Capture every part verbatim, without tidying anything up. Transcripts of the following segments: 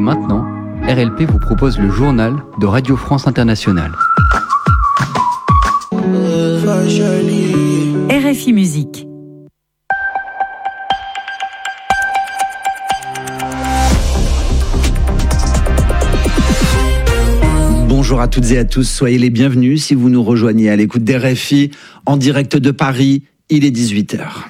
maintenant, R L P vous propose le journal de Radio France Internationale. R F I Musique. Bonjour à toutes et à tous, soyez les bienvenus si vous nous rejoignez à l'écoute d'R F I en direct de Paris, il est dix-huit heures.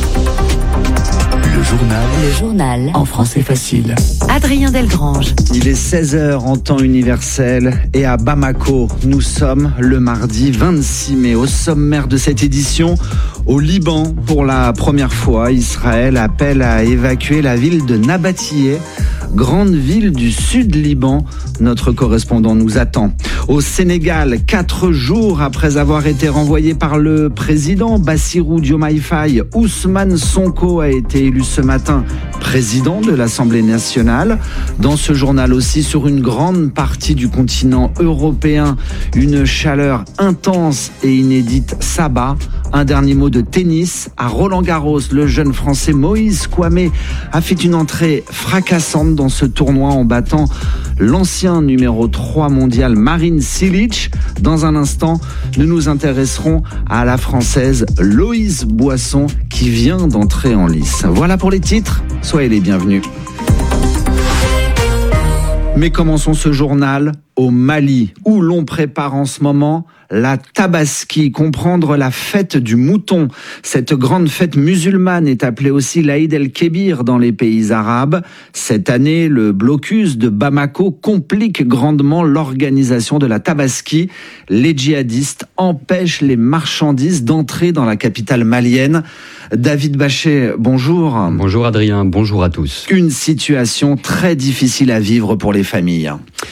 Le journal. Le journal. En français facile. Adrien Delgrange. Il est seize heures en temps universel et à Bamako, nous sommes le mardi vingt-six mai. Au sommaire de cette édition, au Liban, pour la première fois, Israël appelle à évacuer la ville de Nabatiyeh, grande ville du sud Liban. Notre correspondant nous attend. Au Sénégal, quatre jours après avoir été renvoyé par le président Bassirou Diomaye Faye, Ousmane Sonko a été élu ce matin président de l'Assemblée nationale. Dans ce journal aussi, sur une grande partie du continent européen, une chaleur intense et inédite s'abat. Un dernier mot de tennis. À Roland-Garros, le jeune Français Moïse Kouamé a fait une entrée fracassante dans ce tournoi en battant l'ancien numéro trois mondial Marin Cilic. Dans un instant, nous nous intéresserons à la Française Loïse Boisson qui vient d'entrer en lice. Voilà pour les titres, soyez les bienvenus. Mais commençons ce journal au Mali, où l'on prépare en ce moment la Tabaski, comprendre la fête du mouton. Cette grande fête musulmane est appelée aussi l'Aïd el-Kébir dans les pays arabes. Cette année, le blocus de Bamako complique grandement l'organisation de la Tabaski. Les djihadistes empêchent les marchandises d'entrer dans la capitale malienne. David Bachet, bonjour. Bonjour Adrien, bonjour à tous. Une situation très difficile à vivre pour les familles.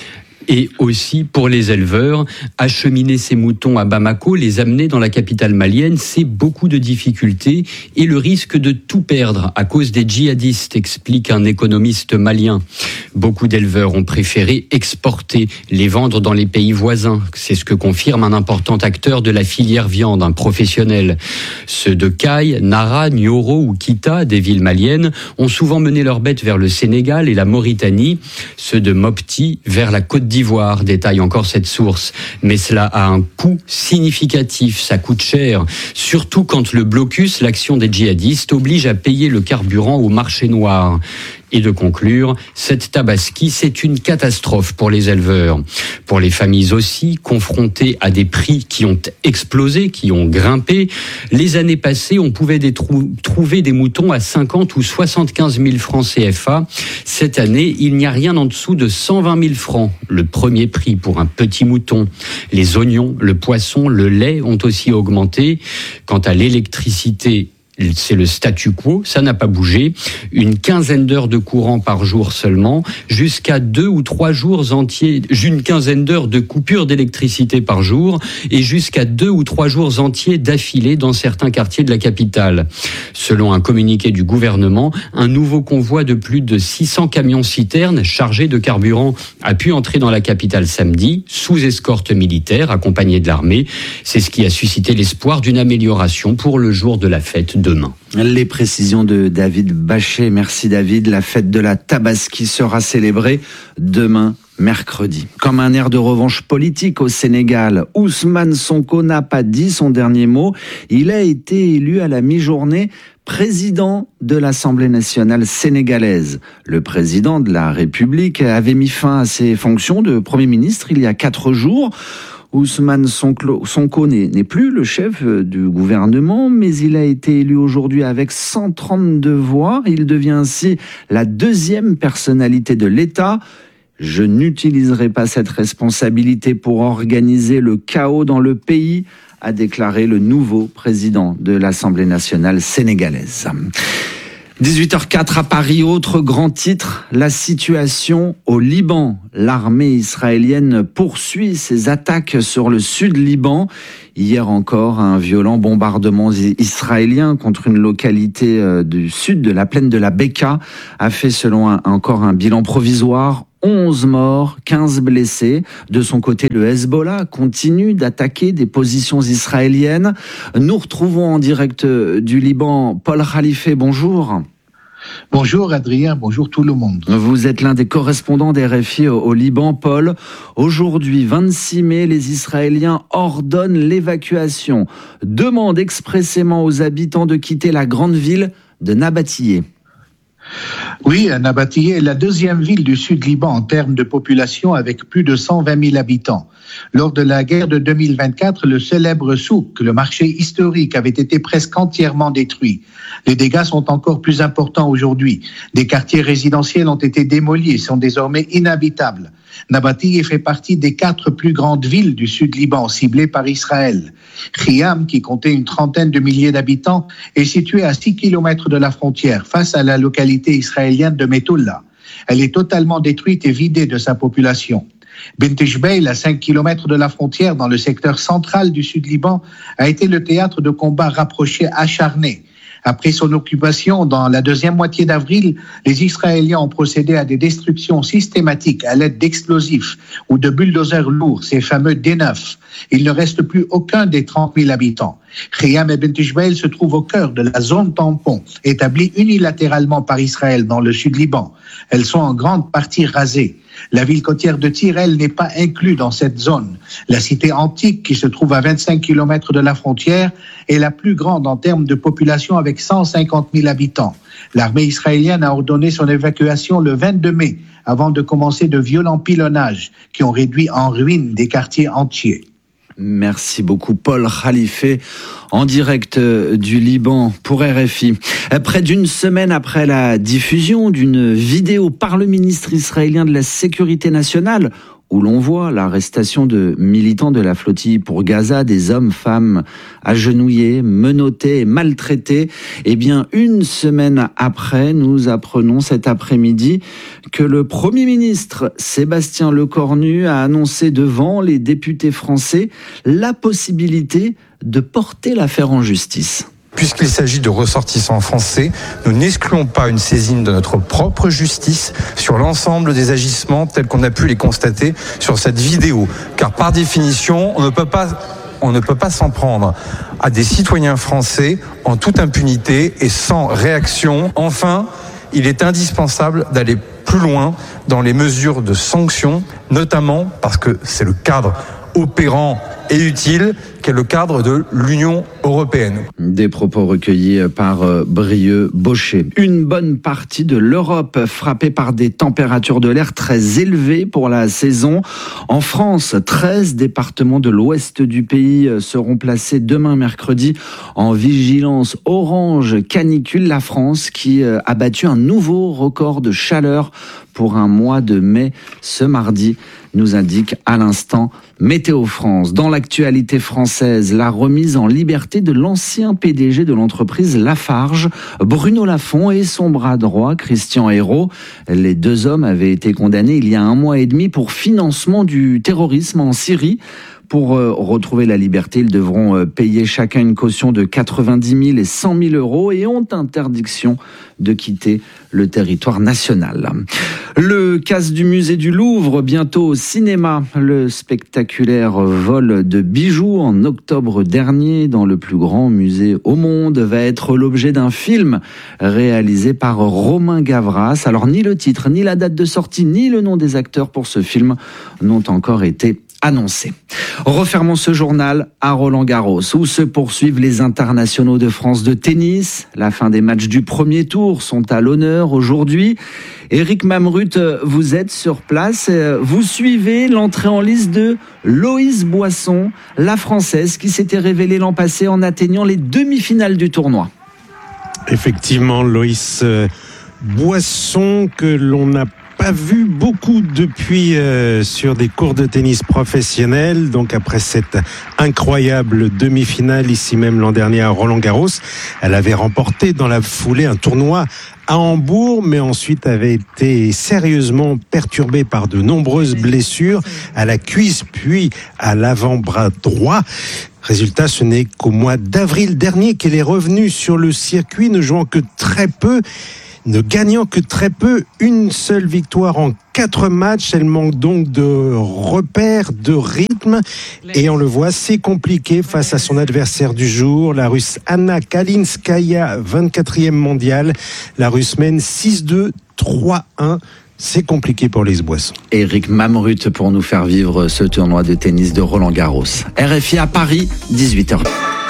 Et aussi pour les éleveurs, acheminer ces moutons à Bamako, les amener dans la capitale malienne, c'est beaucoup de difficultés et le risque de tout perdre à cause des djihadistes, explique un économiste malien. Beaucoup d'éleveurs ont préféré exporter, les vendre dans les pays voisins. C'est ce que confirme un important acteur de la filière viande, un professionnel. Ceux de Kay, Nara, Nioro ou Kita, des villes maliennes, ont souvent mené leurs bêtes vers le Sénégal et la Mauritanie. Ceux de Mopti vers la Côte d'Ivoire. d'Ivoire, détaille encore cette source. Mais cela a un coût significatif, ça coûte cher. Surtout quand le blocus, l'action des djihadistes, oblige à payer le carburant au marché noir. Et de conclure, cette Tabaski, c'est une catastrophe pour les éleveurs. Pour les familles aussi, confrontées à des prix qui ont explosé, qui ont grimpé. Les années passées, on pouvait des trou- trouver des moutons à cinquante ou soixante-quinze mille francs C F A. Cette année, il n'y a rien en dessous de cent vingt mille francs. Le premier prix pour un petit mouton. Les oignons, le poisson, le lait ont aussi augmenté. Quant à l'électricité, c'est le statu quo, ça n'a pas bougé. Une quinzaine d'heures de courant par jour seulement, jusqu'à deux ou trois jours entiers, une quinzaine d'heures de coupure d'électricité par jour et jusqu'à deux ou trois jours entiers d'affilée dans certains quartiers de la capitale. Selon un communiqué du gouvernement, un nouveau convoi de plus de six cents camions-citernes chargés de carburant a pu entrer dans la capitale samedi, sous escorte militaire, accompagné de l'armée. C'est ce qui a suscité l'espoir d'une amélioration pour le jour de la fête demain. Les précisions de David Bachet. Merci David. La fête de la Tabaski sera célébrée demain, mercredi. Comme un air de revanche politique au Sénégal, Ousmane Sonko n'a pas dit son dernier mot. Il a été élu à la mi-journée président de l'Assemblée nationale sénégalaise. Le président de la République avait mis fin à ses fonctions de Premier ministre il y a quatre jours. Ousmane Sonko n'est plus le chef du gouvernement, mais il a été élu aujourd'hui avec cent trente-deux voix. Il devient ainsi la deuxième personnalité de l'État. Je n'utiliserai pas cette responsabilité pour organiser le chaos dans le pays, a déclaré le nouveau président de l'Assemblée nationale sénégalaise. dix-huit heures quatre à Paris, autre grand titre, la situation au Liban. L'armée israélienne poursuit ses attaques sur le sud Liban. Hier encore, un violent bombardement israélien contre une localité du sud de la plaine de la Beka a fait, selon un, encore un bilan provisoire, onze morts, quinze blessés. De son côté, le Hezbollah continue d'attaquer des positions israéliennes. Nous retrouvons en direct du Liban Paul Khalife, bonjour. Bonjour Adrien, bonjour tout le monde. Vous êtes l'un des correspondants d'R F I au, au Liban, Paul. Aujourd'hui, vingt-six mai, les Israéliens ordonnent l'évacuation, demandent expressément aux habitants de quitter la grande ville de Nabatiyeh. Oui, Nabatiyeh est la deuxième ville du sud Liban en termes de population avec plus de cent vingt mille habitants. Lors de la guerre de deux mille vingt-quatre, le célèbre souk, le marché historique, avait été presque entièrement détruit. Les dégâts sont encore plus importants aujourd'hui. Des quartiers résidentiels ont été démolis et sont désormais inhabitables. Nabatiyeh fait partie des quatre plus grandes villes du sud Liban ciblées par Israël. Khiam, qui comptait une trentaine de milliers d'habitants, est située à six kilomètres de la frontière, face à la localité israélienne de Metoulla. Elle est totalement détruite et vidée de sa population. Bint Jbeil, à cinq kilomètres de la frontière, dans le secteur central du sud Liban, a été le théâtre de combats rapprochés acharnés. Après son occupation, dans la deuxième moitié d'avril, les Israéliens ont procédé à des destructions systématiques à l'aide d'explosifs ou de bulldozers lourds, ces fameux D neuf. Il ne reste plus aucun des trente mille habitants. Khiam et Bint Jbeil se trouvent au cœur de la zone tampon, établie unilatéralement par Israël dans le sud Liban. Elles sont en grande partie rasées. La ville côtière de Tyr, elle, n'est pas inclue dans cette zone. La cité antique, qui se trouve à vingt-cinq kilomètres de la frontière, est la plus grande en termes de population avec cent cinquante mille habitants. L'armée israélienne a ordonné son évacuation le vingt-deux mai, avant de commencer de violents pilonnages qui ont réduit en ruine des quartiers entiers. Merci beaucoup Paul Khalife, en direct du Liban pour R F I. Près d'une semaine après la diffusion d'une vidéo par le ministre israélien de la Sécurité nationale, où l'on voit l'arrestation de militants de la flottille pour Gaza, des hommes, femmes agenouillés, menottés et maltraités. Eh bien, une semaine après, nous apprenons cet après-midi que le Premier ministre Sébastien Lecornu a annoncé devant les députés français la possibilité de porter l'affaire en justice. Puisqu'il s'agit de ressortissants français, nous n'excluons pas une saisine de notre propre justice sur l'ensemble des agissements tels qu'on a pu les constater sur cette vidéo. Car par définition, on ne peut pas, on ne peut pas s'en prendre à des citoyens français en toute impunité et sans réaction. Enfin, il est indispensable d'aller plus loin dans les mesures de sanction, notamment parce que c'est le cadre opérant et utile qu'est le cadre de l'Union européenne. Des propos recueillis par Brieux Baucher. Une bonne partie de l'Europe frappée par des températures de l'air très élevées pour la saison. En France, treize départements de l'ouest du pays seront placés demain mercredi en vigilance orange canicule. La France qui a battu un nouveau record de chaleur pour un mois de mai ce mardi, nous indique à l'instant Météo France. Dans l'actualité française, la remise en liberté de l'ancien P D G de l'entreprise Lafarge, Bruno Lafont, et son bras droit, Christian Ayrault. Les deux hommes avaient été condamnés il y a un mois et demi pour financement du terrorisme en Syrie. Pour euh, retrouver la liberté, ils devront euh, payer chacun une caution de quatre-vingt-dix mille et cent mille euros et ont interdiction de quitter le territoire national. Le casse du musée du Louvre, bientôt au cinéma. Le spectaculaire vol de bijoux en octobre dernier dans le plus grand musée au monde va être l'objet d'un film réalisé par Romain Gavras. Alors ni le titre, ni la date de sortie, ni le nom des acteurs pour ce film n'ont encore été annoncé. Refermons ce journal à Roland-Garros, où se poursuivent les internationaux de France de tennis. La fin des matchs du premier tour sont à l'honneur aujourd'hui. Éric Mamrut, vous êtes sur place. Vous suivez l'entrée en lice de Loïs Boisson, la Française qui s'était révélée l'an passé en atteignant les demi-finales du tournoi. Effectivement, Loïs Boisson, que l'on n'a pas vu beaucoup depuis euh, sur des cours de tennis professionnels. Donc après cette incroyable demi-finale ici même l'an dernier à Roland-Garros, elle avait remporté dans la foulée un tournoi à Hambourg, mais ensuite avait été sérieusement perturbée par de nombreuses blessures à la cuisse puis à l'avant-bras droit. Résultat, ce n'est qu'au mois d'avril dernier qu'elle est revenue sur le circuit, ne jouant que très peu. ne gagnant que très peu, une seule victoire en quatre matchs. Elle manque donc de repères, de rythme. Et on le voit, c'est compliqué face à son adversaire du jour, la Russe Anna Kalinskaya, vingt-quatrième mondiale. La Russe mène six deux, trois un. C'est compliqué pour Lise Boisson. Éric Mamrut pour nous faire vivre ce tournoi de tennis de Roland-Garros. R F I à Paris, dix-huit heures.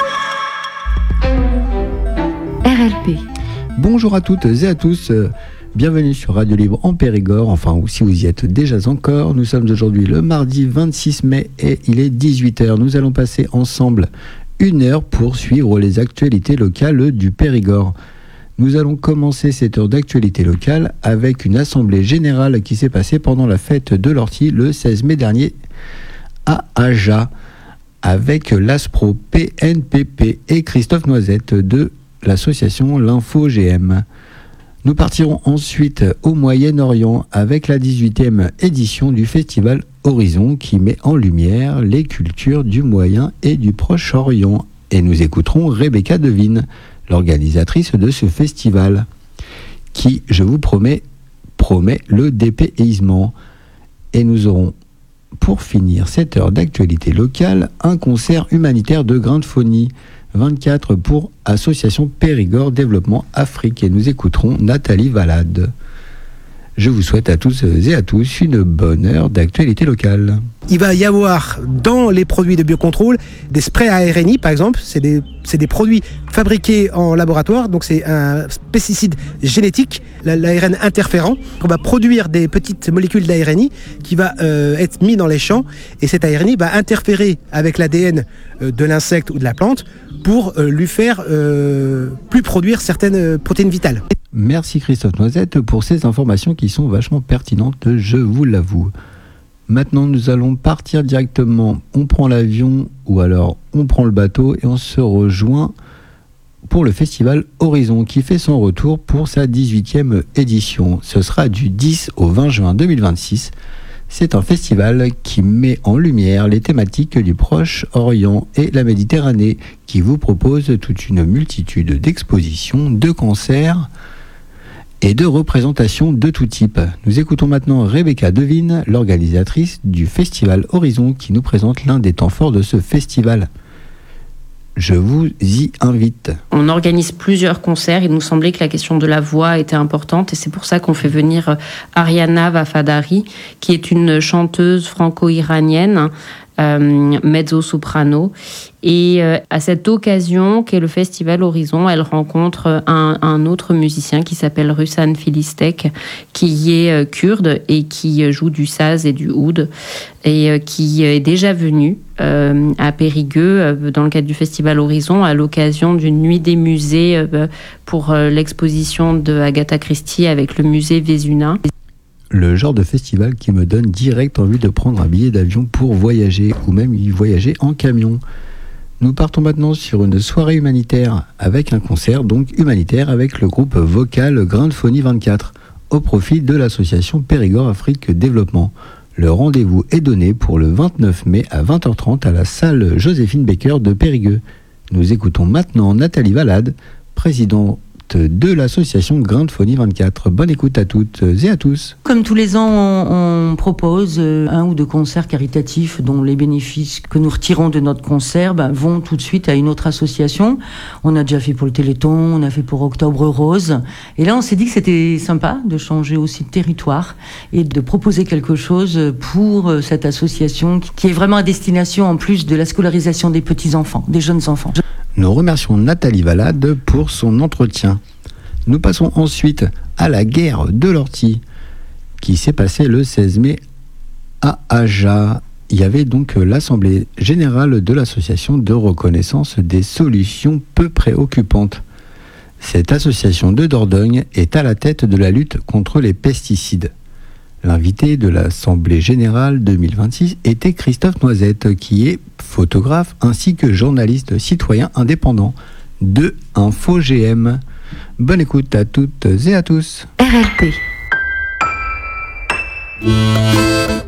R L P. Bonjour à toutes et à tous, bienvenue sur Radio Libre en Périgord, enfin ou si vous y êtes déjà encore. Nous sommes aujourd'hui le mardi vingt-six mai et il est dix-huit heures. Nous allons passer ensemble une heure pour suivre les actualités locales du Périgord. Nous allons commencer cette heure d'actualité locale avec une assemblée générale qui s'est passée pendant la fête de l'Ortie le seize mai dernier à Aja avec l'Aspro P N P P et Christophe Noisette de l'association L'Info G M. Nous partirons ensuite au Moyen-Orient avec la dix-huitième édition du festival Horizon qui met en lumière les cultures du Moyen et du Proche-Orient. Et nous écouterons Rebecca Devine, l'organisatrice de ce festival, qui, je vous promets, promet le dépaysement. Et nous aurons, pour finir cette heure d'actualité locale, un concert humanitaire de Grindphonie, vingt-quatre pour Association Périgord Développement Afrique. Et nous écouterons Nathalie Valade. Je vous souhaite à tous et à tous une bonne heure d'actualité locale. Il va y avoir dans les produits de biocontrôle des sprays à R N I par exemple, c'est des, c'est des produits fabriqués en laboratoire, donc c'est un pesticide génétique, l'A R N interférent. On va produire des petites molécules d'A R N I qui va euh, être mis dans les champs et cet A R N I va interférer avec l'A D N de l'insecte ou de la plante pour euh, lui faire euh, plus produire certaines protéines vitales. Merci Christophe Noisette pour ces informations qui sont vachement pertinentes, je vous l'avoue. Maintenant, nous allons partir directement. On prend l'avion ou alors on prend le bateau et on se rejoint pour le festival Horizon qui fait son retour pour sa dix-huitième édition. Ce sera du dix au vingt juin deux mille vingt-six. C'est un festival qui met en lumière les thématiques du Proche-Orient et la Méditerranée, qui vous propose toute une multitude d'expositions, de concerts et de représentations de tout type. Nous écoutons maintenant Rebecca Devine, l'organisatrice du festival Horizon, qui nous présente l'un des temps forts de ce festival. Je vous y invite. On organise plusieurs concerts. Il nous semblait que la question de la voix était importante et c'est pour ça qu'on fait venir Ariana Vafadari, qui est une chanteuse franco-iranienne, euh, mezzo-soprano. Et euh, à cette occasion, qu'est le festival Horizon, elle rencontre un, un autre musicien qui s'appelle Ruslan Filistek, qui est euh, kurde et qui joue du saz et du oud, et euh, qui est déjà venu euh, à Périgueux euh, dans le cadre du festival Horizon à l'occasion d'une nuit des musées euh, pour euh, l'exposition de Agatha Christie avec le musée Vézuna. Le genre de festival qui me donne direct envie de prendre un billet d'avion pour voyager ou même y voyager en camion. Nous partons maintenant sur une soirée humanitaire avec un concert donc humanitaire avec le groupe vocal Grindphonie vingt-quatre au profit de l'association Périgord Afrique Développement. Le rendez-vous est donné pour le vingt-neuf mai à vingt heures trente à la salle Joséphine Baker de Périgueux. Nous écoutons maintenant Nathalie Valade, présidente de l'association Grindphonie vingt-quatre. Bonne écoute à toutes et à tous. Comme tous les ans, on, on propose un ou deux concerts caritatifs dont les bénéfices que nous retirons de notre concert ben, vont tout de suite à une autre association. On a déjà fait pour le Téléthon, on a fait pour Octobre Rose. Et là, on s'est dit que c'était sympa de changer aussi de territoire et de proposer quelque chose pour cette association qui est vraiment à destination en plus de la scolarisation des petits-enfants, des jeunes enfants. Nous remercions Nathalie Valade pour son entretien. Nous passons ensuite à la guerre de l'ortie qui s'est passée le seize mai à Aja. Il y avait donc l'Assemblée générale de l'association de reconnaissance des solutions peu préoccupantes. Cette association de Dordogne est à la tête de la lutte contre les pesticides. L'invité de l'Assemblée générale deux mille vingt-six était Christophe Noisette, qui est photographe ainsi que journaliste citoyen indépendant de Info G M. Bonne écoute à toutes et à tous. R L P.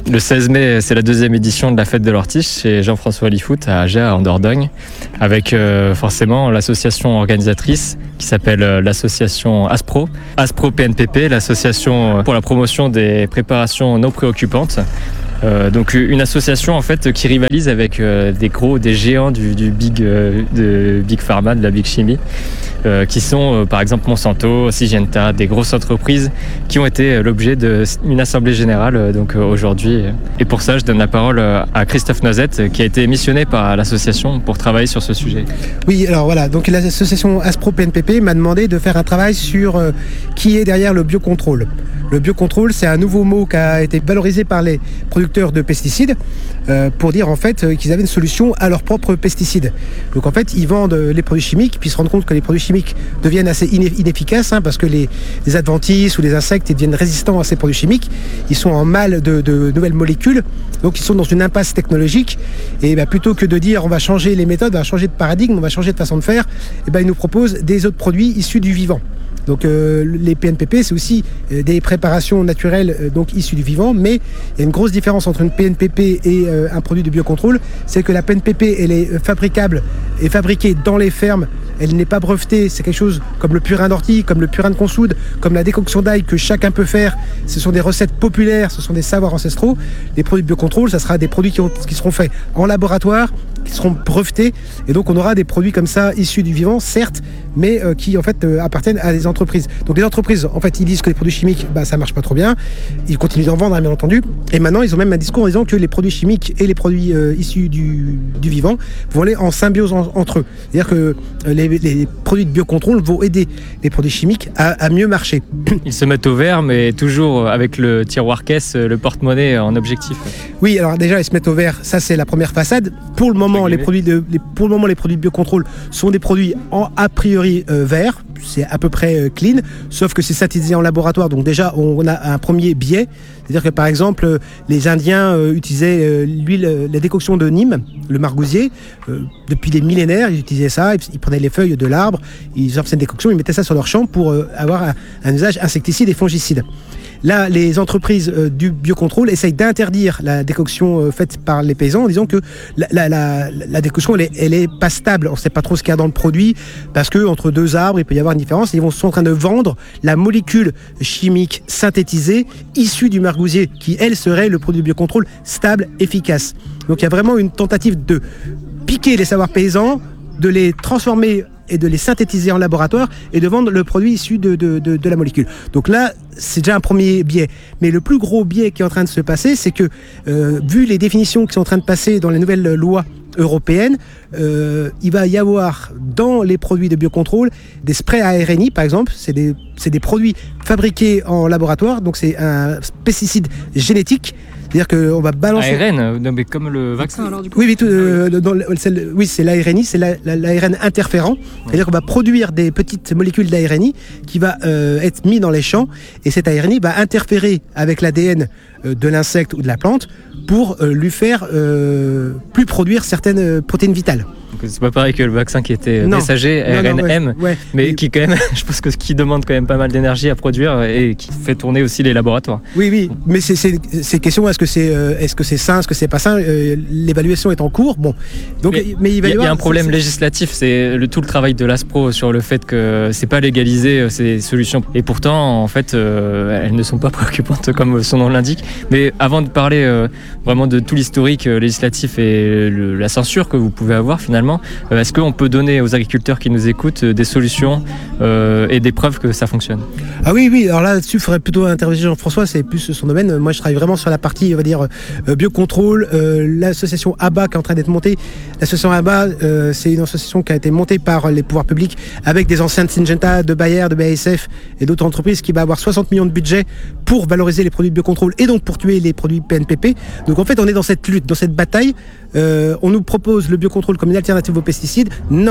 Le seize mai, c'est la deuxième édition de la fête de l'Ortiche chez Jean-François Lifout à Ager, en Dordogne, avec euh, forcément l'association organisatrice qui s'appelle euh, l'association ASPRO, ASPRO P N P P, l'association pour la promotion des préparations non préoccupantes. Euh, donc une association en fait qui rivalise avec euh, des gros, des géants du, du big, euh, de Big Pharma, de la Big Chimie, euh, qui sont euh, par exemple Monsanto, Syngenta, des grosses entreprises qui ont été l'objet d'une assemblée générale euh, donc euh, aujourd'hui. Et pour ça, je donne la parole euh, à Christophe Noisette, qui a été missionné par l'association pour travailler sur ce sujet. Oui, alors voilà, donc l'association ASPRO P N P P m'a demandé de faire un travail sur euh, qui est derrière le biocontrôle. Le biocontrôle, c'est un nouveau mot qui a été valorisé par les producteurs de pesticides euh, pour dire en fait euh, qu'ils avaient une solution à leurs propres pesticides. Donc en fait, ils vendent les produits chimiques, puis ils se rendent compte que les produits chimiques deviennent assez iné- inefficaces hein, parce que les, les adventices ou les insectes ils deviennent résistants à ces produits chimiques. Ils sont en mal de, de nouvelles molécules, donc ils sont dans une impasse technologique. Et bah, plutôt que de dire on va changer les méthodes, on va changer de paradigme, on va changer de façon de faire, et bah, ils nous proposent des autres produits issus du vivant. Donc euh, les P N P P, c'est aussi euh, des préparations naturelles euh, donc issues du vivant, mais il y a une grosse différence entre une P N P P et euh, un produit de biocontrôle, c'est que la P N P P, elle est fabricable et fabriquée dans les fermes, elle n'est pas brevetée, c'est quelque chose comme le purin d'ortie, comme le purin de consoude, comme la décoction d'ail que chacun peut faire, ce sont des recettes populaires, ce sont des savoirs ancestraux. Les produits de biocontrôle, ça sera des produits qui, ont, qui seront faits en laboratoire, qui seront brevetés, et donc on aura des produits comme ça issus du vivant, certes, mais euh, qui en fait euh, appartiennent à des entreprises. Donc les entreprises, en fait, ils disent que les produits chimiques, bah, ça marche pas trop bien. Ils continuent d'en vendre, hein, bien entendu. Et maintenant, ils ont même un discours en disant que les produits chimiques et les produits euh, issus du, du vivant vont aller en symbiose en, entre eux. C'est-à-dire que euh, les, les produits de biocontrôle vont aider les produits chimiques à, à mieux marcher. Ils se mettent au vert, mais toujours avec le tiroir caisse, le porte-monnaie en objectif. Oui, alors déjà, ils se mettent au vert. Ça, c'est la première façade. Pour le moment, les produits de, les, pour le moment, les produits de biocontrôle sont des produits en a priori Euh, vert, c'est à peu près euh, clean, sauf que c'est synthétisé en laboratoire, donc déjà on a un premier biais, c'est-à-dire que par exemple euh, les Indiens euh, utilisaient euh, l'huile, euh, la décoction de Nîmes, le margousier, euh, depuis des millénaires ils utilisaient ça, ils, ils prenaient les feuilles de l'arbre, ils faisaient une décoction, ils mettaient ça sur leur champ pour euh, avoir un, un usage insecticide et fongicide. Là, les entreprises euh, du biocontrôle essayent d'interdire la décoction euh, faite par les paysans en disant que la, la, la, la décoction, elle est, elle est pas stable. On ne sait pas trop ce qu'il y a dans le produit parce que entre deux arbres, il peut y avoir une différence. Et ils vont, sont en train de vendre la molécule chimique synthétisée issue du margousier qui, elle, serait le produit de biocontrôle stable, efficace. Donc, il y a vraiment une tentative de piquer les savoirs paysans, de les transformer et de les synthétiser en laboratoire et de vendre le produit issu de, de, de, de la molécule. Donc là, c'est déjà un premier biais. Mais le plus gros biais qui est en train de se passer, c'est que, euh, vu les définitions qui sont en train de passer dans les nouvelles lois européennes, euh, il va y avoir dans les produits de biocontrôle des sprays à R N I, par exemple. C'est des, c'est des produits fabriqués en laboratoire, donc c'est un pesticide génétique. C'est-à-dire qu'on va balancer... A R N, non, mais comme le vaccin alors du coup. Oui, oui, tout, euh, dans le, c'est, oui c'est l'A R N I, c'est l'A R N interférent. Ouais. C'est-à-dire qu'on va produire des petites molécules d'A R N I qui va euh, être mis dans les champs et cet A R N I va interférer avec l'A D N euh, de l'insecte ou de la plante pour euh, lui faire euh, plus produire certaines euh, protéines vitales. Donc c'est pas pareil que le vaccin qui était non. messager, non, R N M, non, ouais, ouais. mais et... qui quand même, je pense que ce qui demande quand même pas mal d'énergie à produire et qui fait tourner aussi les laboratoires. Oui, oui, mais c'est, c'est, c'est question, est-ce que c'est, euh, est-ce que c'est sain, est-ce que c'est pas sain, euh, l'évaluation est en cours, bon. Donc, mais, mais il va y, y, avoir, y a un problème c'est, législatif, c'est le, tout le travail de l'ASPRO sur le fait que c'est pas légalisé ces solutions. Et pourtant, en fait, euh, elles ne sont pas préoccupantes comme son nom l'indique. Mais avant de parler euh, vraiment de tout l'historique euh, législatif et le, la censure que vous pouvez avoir finalement, euh, est-ce qu'on peut donner aux agriculteurs qui nous écoutent des solutions euh, et des preuves que ça fonctionne? Ah oui, oui, alors là-dessus, il faudrait plutôt intervenir Jean-François, c'est plus son domaine. Moi, je travaille vraiment sur la partie, on va dire, euh, biocontrôle. Euh, l'association A B A qui est en train d'être montée. L'association A B A, euh, c'est une association qui a été montée par les pouvoirs publics avec des anciens de Syngenta, de Bayer, de B A S F et d'autres entreprises qui va avoir soixante millions de budget pour valoriser les produits de biocontrôle et donc pour tuer les produits P N P P. Donc en fait, on est dans cette lutte, dans cette bataille. Euh, on nous propose le biocontrôle comme une alternative aux pesticides. Non.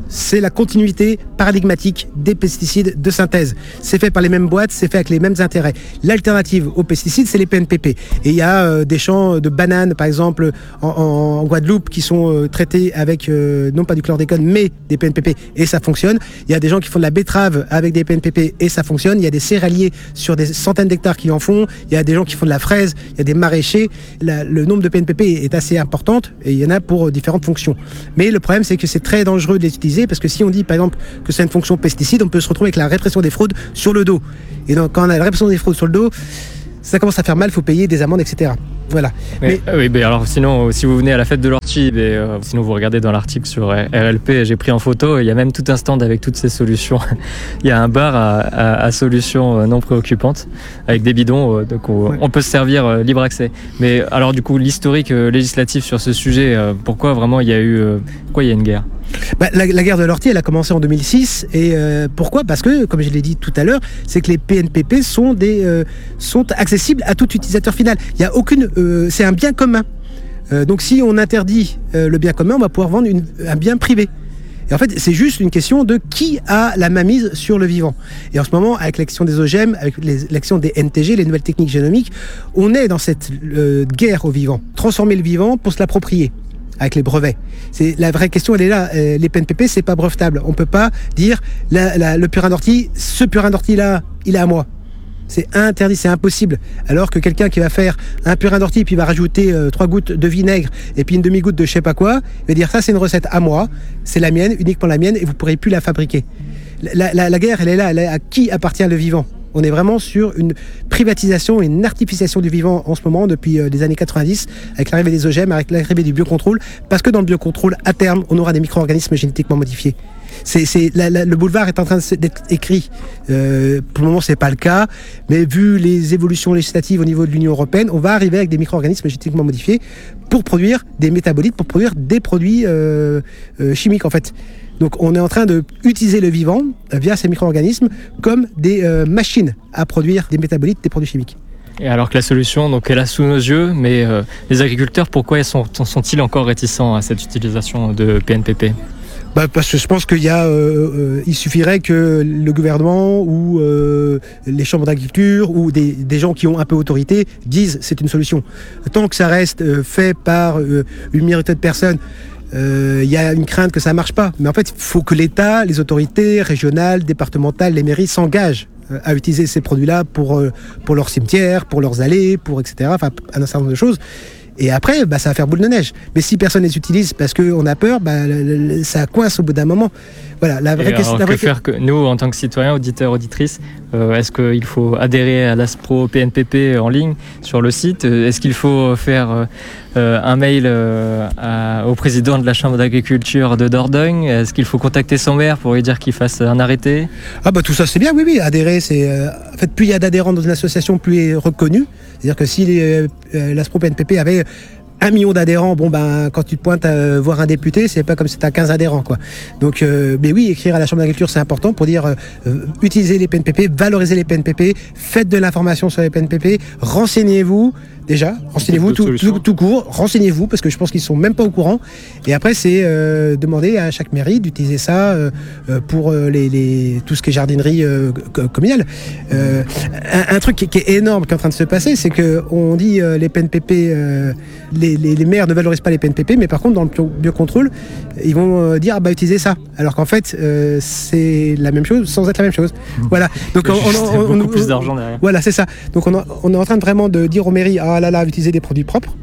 c'est la continuité paradigmatique des pesticides de synthèse. C'est fait par les mêmes boîtes, c'est fait avec les mêmes intérêts. L'alternative aux pesticides, c'est les P N P P. Et il y a euh, des champs de bananes, par exemple, en, en, en Guadeloupe, qui sont euh, traités avec, euh, non pas du chlordécone, mais des P N P P, et ça fonctionne. Il y a des gens qui font de la betterave avec des P N P P, et ça fonctionne. Il y a des céréaliers sur des centaines d'hectares qui en font. Il y a des gens qui font de la fraise, il y a des maraîchers. La, le nombre de P N P P est assez important, et il y en a pour euh, différentes fonctions. Mais le problème, c'est que c'est très dangereux de les utiliser, parce que si on dit par exemple que c'est une fonction pesticide, on peut se retrouver avec la répression des fraudes sur le dos. Et donc quand on a la répression des fraudes sur le dos, ça commence à faire mal, il faut payer des amendes, et cetera. Voilà. Mais, mais... Oui, mais alors sinon, si vous venez à la fête de l'ortie, mais, euh, sinon vous regardez dans l'article sur R L P, j'ai pris en photo, il y a même tout un stand avec toutes ces solutions. Il y a un bar à, à, à solutions non préoccupantes, avec des bidons, euh, donc on, ouais. on peut se servir euh, libre accès. Mais alors du coup, l'historique euh, législatif sur ce sujet, euh, pourquoi vraiment il y a eu, euh, pourquoi il y a une guerre? Bah, la, la guerre de l'ortie, elle a commencé en deux mille six. Et euh, pourquoi ? Parce que, comme je l'ai dit tout à l'heure, c'est que les P N P P sont, des, euh, sont accessibles à tout utilisateur final. Il y a aucune, euh, c'est un bien commun. Euh, donc si on interdit euh, le bien commun, on va pouvoir vendre une, un bien privé. Et en fait, c'est juste une question de qui a la mainmise sur le vivant. Et en ce moment, avec l'action des O G M, avec les, l'action des N T G, les nouvelles techniques génomiques, on est dans cette euh, guerre au vivant. Transformer le vivant pour se l'approprier. Avec les brevets. C'est, la vraie question, elle est là. Euh, les P N P P, c'est pas brevetable. On peut pas dire la, la, le purin d'ortie, ce purin d'ortie-là, il est à moi. C'est interdit, c'est impossible. Alors que quelqu'un qui va faire un purin d'ortie, puis va rajouter euh, trois gouttes de vinaigre et puis une demi-goutte de je sais pas quoi, il va dire ça, c'est une recette à moi, c'est la mienne, uniquement la mienne, et vous pourrez plus la fabriquer. La, la, la guerre, elle est là, elle est à qui appartient le vivant. On est vraiment sur une privatisation et une artificialisation du vivant en ce moment depuis euh, les années quatre-vingt-dix, avec l'arrivée des O G M, avec l'arrivée du biocontrôle, parce que dans le biocontrôle, à terme, on aura des micro-organismes génétiquement modifiés. C'est, c'est, la, la, le boulevard est en train d'être écrit. Euh, pour le moment, c'est pas le cas, mais vu les évolutions législatives au niveau de l'Union européenne, on va arriver avec des micro-organismes génétiquement modifiés pour produire des métabolites, pour produire des produits euh, euh, chimiques, en fait. Donc on est en train d'utiliser le vivant euh, via ces micro-organismes comme des euh, machines à produire des métabolites, des produits chimiques. Et alors que la solution, donc, est là sous nos yeux, mais euh, les agriculteurs, pourquoi sont, sont-ils encore réticents à cette utilisation de P N P P ? Bah parce que je pense qu'il y a, euh, euh, il suffirait que le gouvernement ou euh, les chambres d'agriculture ou des, des gens qui ont un peu autorité disent c'est une solution. Tant que ça reste euh, fait par euh, une minorité de personnes, il euh, y a une crainte que ça ne marche pas. Mais en fait, il faut que l'État, les autorités régionales, départementales, les mairies s'engagent euh, à utiliser ces produits-là pour, euh, pour leurs cimetières, pour leurs allées, pour et cetera. Enfin, un certain nombre de choses. Et après, bah, ça va faire boule de neige. Mais si personne ne les utilise parce qu'on a peur, bah, le, le, ça coince au bout d'un moment. Voilà, la vraie question. Que faire que nous, en tant que citoyens, auditeurs, auditrices, euh, est-ce qu'il faut adhérer à l'ASPRO P N P P en ligne sur le site ? Est-ce qu'il faut faire euh, un mail euh, à, au président de la Chambre d'agriculture de Dordogne ? Est-ce qu'il faut contacter son maire pour lui dire qu'il fasse un arrêté ? Ah bah tout ça c'est bien, oui, oui. Adhérer, c'est euh, en fait plus il y a d'adhérents dans une association, plus il est reconnu. C'est-à-dire que si les, euh, l'ASPRO P N P P avait un million d'adhérents, bon ben quand tu te pointes à voir un député, c'est pas comme si tu as quinze adhérents quoi. Donc euh, mais oui, écrire à la Chambre d'agriculture c'est important pour dire euh, utilisez les P N P P, valorisez les P N P P, faites de l'information sur les P N P P, renseignez-vous déjà, renseignez-vous tout, tout, tout court, renseignez-vous parce que je pense qu'ils sont même pas au courant. Et après c'est euh, demander à chaque mairie d'utiliser ça euh, pour les, les tout ce qui est jardinerie euh, communale. Euh, un, un truc qui, qui est énorme qui est en train de se passer, c'est que on dit euh, les P N P P euh, les, les, les maires ne valorisent pas les P N P P, mais par contre dans le biocontrôle ils vont euh, dire ah bah utilisez ça, alors qu'en fait euh, c'est la même chose sans être la même chose. Mmh. Voilà. Donc on, on, on, beaucoup on, plus d'argent derrière. Voilà, c'est ça. Donc on, a, on est en train de vraiment de dire aux mairies ah là là utiliser des produits propres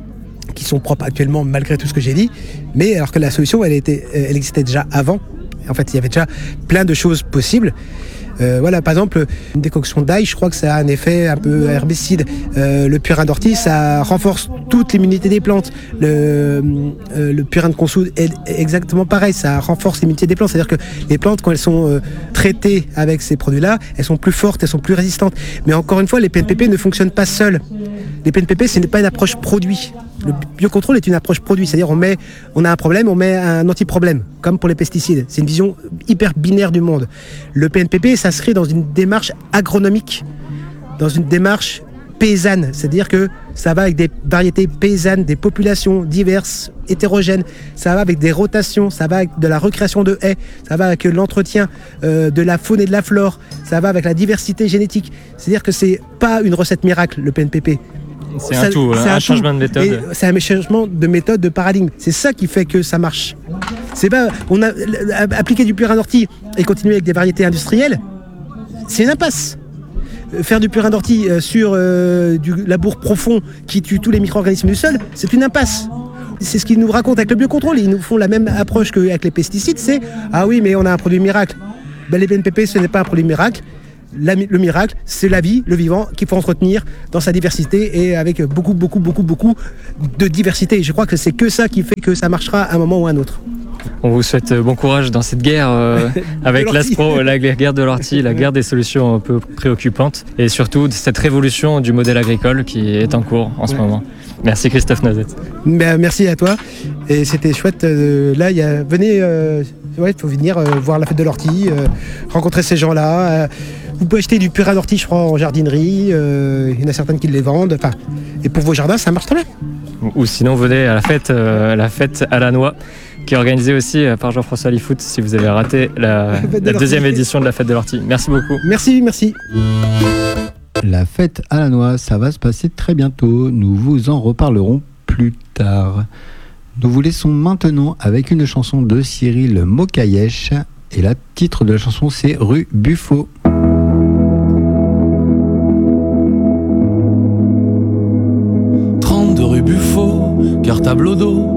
qui sont propres actuellement malgré tout ce que j'ai dit, mais alors que la solution elle était elle existait déjà avant. En fait il y avait déjà plein de choses possibles. Euh, voilà, par exemple, une décoction d'ail, je crois que ça a un effet un peu herbicide. Euh, le purin d'ortie, ça renforce toute l'immunité des plantes. Le, euh, le purin de consoude est exactement pareil, ça renforce l'immunité des plantes. C'est-à-dire que les plantes, quand elles sont euh, traitées avec ces produits-là, elles sont plus fortes, elles sont plus résistantes. Mais encore une fois, les P N P P ne fonctionnent pas seuls. Les P N P P, ce n'est pas une approche produit. Le biocontrôle est une approche produit, c'est-à-dire on met, on a un problème, on met un anti-problème, comme pour les pesticides. C'est une vision hyper binaire du monde. Le P N P P s'inscrit dans une démarche agronomique, dans une démarche paysanne, c'est-à-dire que ça va avec des variétés paysannes, des populations diverses, hétérogènes, ça va avec des rotations, ça va avec de la recréation de haies, ça va avec l'entretien euh, de la faune et de la flore, ça va avec la diversité génétique. C'est-à-dire que c'est pas une recette miracle, le P N P P. C'est ça, un tout, c'est un, un changement de méthode. Et c'est un changement de méthode, de paradigme. C'est ça qui fait que ça marche. C'est pas, on a appliqué du purin d'ortie et continuer avec des variétés industrielles, c'est une impasse. Faire du purin d'ortie sur euh, du labour profond qui tue tous les micro-organismes du sol, c'est une impasse. C'est ce qu'ils nous racontent avec le biocontrôle. Ils nous font la même approche qu'avec les pesticides. C'est ah oui, mais on a un produit miracle. Ben, les P N P P, ce n'est pas un produit miracle. La, le miracle, c'est la vie, le vivant, qu'il faut entretenir dans sa diversité et avec beaucoup, beaucoup, beaucoup, beaucoup de diversité. Je crois que c'est que ça qui fait que ça marchera à un moment ou à un autre. On vous souhaite bon courage dans cette guerre euh, avec l'ASPRO, la guerre de l'ortie, la guerre des solutions un peu préoccupantes et surtout cette révolution du modèle agricole qui est en cours en ce ouais. moment. Merci Christophe Noisette. Ben, merci à toi et c'était chouette. Euh, là, il y a, venez, euh, ouais, faut venir euh, voir la fête de l'ortie, euh, rencontrer ces gens-là. Euh, vous pouvez acheter du purin d'ortie, je crois, en jardinerie. Euh, il y en a certaines qui les vendent. Enfin, et pour vos jardins, ça marche très bien. Ou sinon, venez à la fête, euh, la fête à la noix, qui est organisée aussi par Jean-François Lifout, si vous avez raté la, la deuxième édition de la fête de l'ortie. Merci beaucoup. Merci, merci. La fête à la noix, ça va se passer très bientôt. Nous vous en reparlerons plus tard. Nous vous laissons maintenant avec une chanson de Cyril Mokayesh. Et le titre de la chanson, c'est Rue Buffo. trente rue Buffo, cartable au dos,